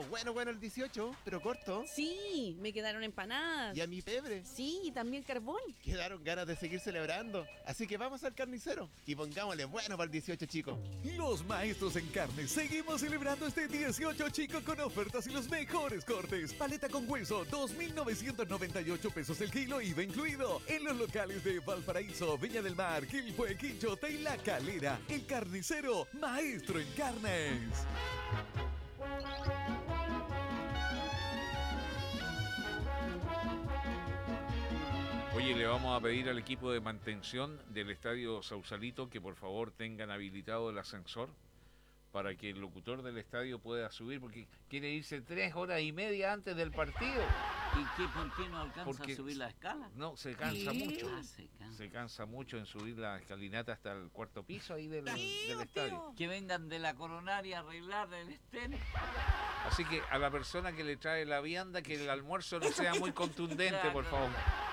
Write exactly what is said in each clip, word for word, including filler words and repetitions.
Estuvo bueno, bueno el dieciocho, pero corto. Sí, me quedaron empanadas. Y a mi pebre. Sí, y también carbón. Quedaron ganas de seguir celebrando. Así que vamos al carnicero y pongámosle bueno para el dieciocho, chicos. Los maestros en carne seguimos celebrando este dieciocho, chicos, con ofertas y los mejores cortes. Paleta con hueso, dos mil novecientos noventa y ocho pesos el kilo, I V A incluido. En los locales de Valparaíso, Viña del Mar, Quilpué, Quinchota y La Calera. El carnicero, maestro en carnes. Oye, le vamos a pedir al equipo de mantención del Estadio Sausalito que por favor tengan habilitado el ascensor para que el locutor del estadio pueda subir, porque quiere irse tres horas y media antes del partido. ¿Y qué, por qué no alcanza Porque a subir la escala? No, se cansa ¿Sí? mucho. Ah, se cansa. Se cansa mucho en subir la escalinata hasta el cuarto piso ahí del, Tío, del estadio. Que vengan de la coronaria a arreglar el estén. Así que a la persona que le trae la vianda, que el almuerzo no sea muy contundente, por favor.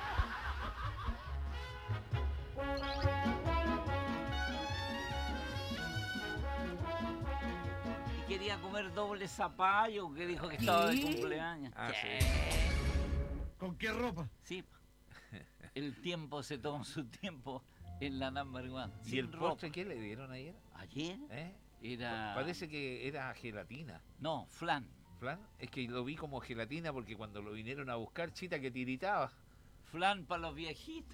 Quería comer doble zapallo, que dijo que estaba de cumpleaños. Ah, ¿Qué? sí. ¿Con qué ropa? Sí. El tiempo se toma su tiempo en la number one. ¿Y Sin el ropa. postre qué le dieron ayer? ¿Ayer? ¿Eh? Era... Parece que era gelatina. No, flan. ¿Flan? Es que lo vi como gelatina porque cuando lo vinieron a buscar, chita, que tiritaba. Flan para los viejitos.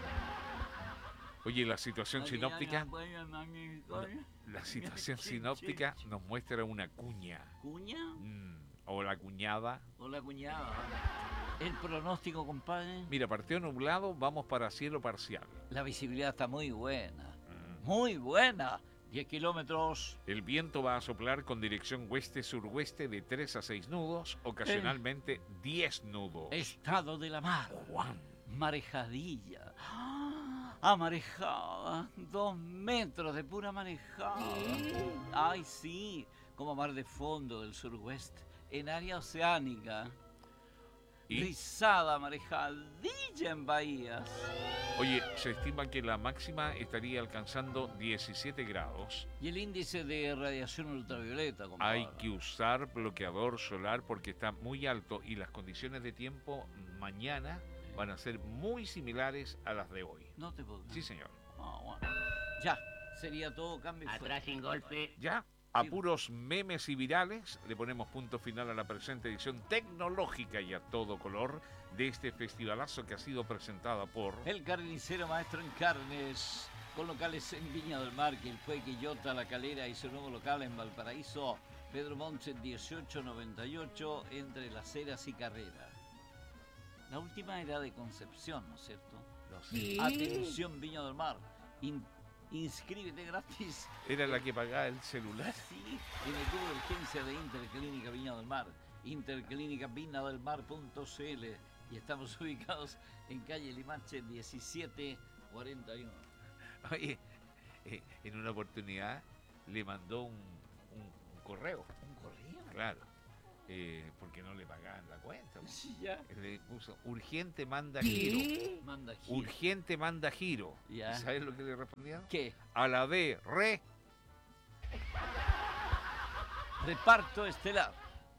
Oye, la situación Ay, sinóptica... ay, ay, ay, No, ay. la situación sinóptica nos muestra una cuña. ¿Cuña? Mm, o la cuñada. Hola, cuñada. El pronóstico, compadre. Mira, partió nublado, vamos para cielo parcial. La visibilidad está muy buena. Muy buena. diez kilómetros. El viento va a soplar con dirección oeste-suroeste de tres a seis nudos, ocasionalmente diez nudos. Estado de la mar. Juan. Marejadilla. ¡Ah! Amarejada. Dos metros de pura marejada. Ay, sí. Como mar de fondo del suroeste. En área oceánica. ¿Y? Rizada, marejadilla en bahías. Oye, se estima que la máxima estaría alcanzando diecisiete grados. Y el índice de radiación ultravioleta, compadre. Hay que usar bloqueador solar porque está muy alto y las condiciones de tiempo mañana van a ser muy similares a las de hoy. No te puedo creer. Sí, señor. Ah, bueno. Ya, sería todo cambio. y fuera. Atrás sin golpe. Ya, a puros memes y virales, le ponemos punto final a la presente edición tecnológica y a todo color de este festivalazo que ha sido presentada por... El carnicero maestro en carnes, con locales en Viña del Mar, Quilpué, Quillota, La Calera y su nuevo local en Valparaíso, Pedro Monte dieciocho noventa y ocho, entre Las Heras y Carrera. La última era de Concepción, ¿no es cierto? No sé. Atención, Viña del Mar. In- inscríbete gratis. ¿Era la que pagaba el celular? Sí, en el tubo de urgencia de Interclínica Viña del Mar. Interclínica Viña del Mar punto c l. Y estamos ubicados en calle Limache diecisiete cuarenta y uno. Oye, eh, en una oportunidad le mandó un, un, un correo. ¿Un correo? Claro. Eh, porque no le pagaban la cuenta. Sí, ya. Le puso urgente manda giro. Manda giro. Urgente manda giro. Ya. ¿Y sabes lo que le respondían? ¿Qué? A la de re. Reparto estelar.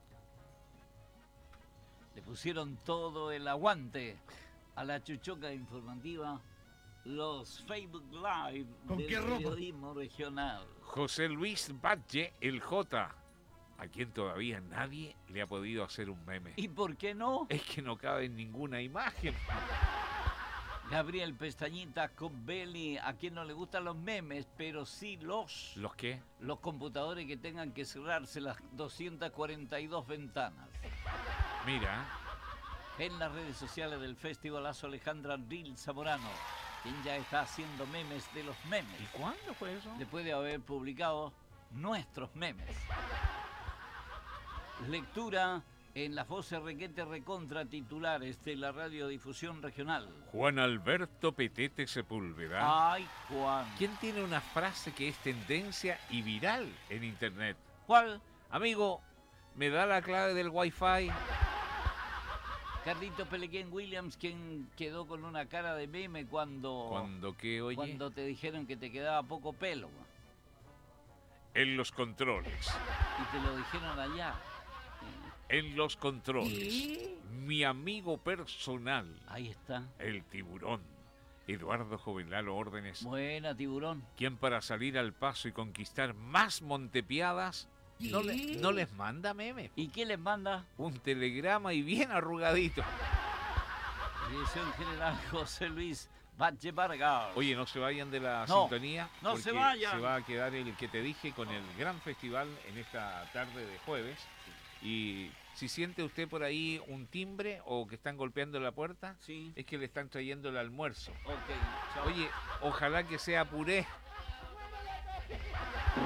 Le pusieron todo el aguante a la chuchoca informativa, los Facebook Live ¿Con del qué ropa? periodismo regional. José Luis Batlle, el J, a quien todavía nadie le ha podido hacer un meme. ¿Y por qué no? Es que no cabe en ninguna imagen. Gabriel Pestañita Cobbelli, a quien no le gustan los memes, pero sí los... ¿Los qué? Los computadores que tengan que cerrarse las doscientas cuarenta y dos ventanas. Mira, En las redes sociales del Festivalazo, Alejandra Ril Zamorano, quien ya está haciendo memes de los memes. ¿y cuándo fue eso? Después de haber publicado nuestros memes. Lectura en las voces requete recontra titulares de la radiodifusión regional. Juan Alberto Petete Sepúlveda. Ay, Juan. ¿Quién tiene una frase que es tendencia y viral en internet? ¿Cuál? Amigo, ¿me da la clave del Wi-Fi? Carlito Pelequén Williams, quien quedó con una cara de meme cuando... ¿Cuándo qué, oye? Cuando te dijeron que te quedaba poco pelo. En los controles. Y te lo dijeron allá. En los controles, mi amigo personal, Ahí está. el tiburón, Eduardo Jovenlalo Órdenes, Buena, tiburón. quien para salir al paso y conquistar más montepiadas, no, le- no les manda memes. ¿Y qué les manda? Un telegrama y bien arrugadito. Dirección General José Luis Valle Vargas. Oye, no se vayan de la No, sintonía. no porque se vayan. Se va a quedar el que te dije con el gran festival en esta tarde de jueves. Y si siente usted por ahí un timbre o que están golpeando la puerta, Sí. es que le están trayendo el almuerzo. Ok, chao. Oye, ojalá que sea puré.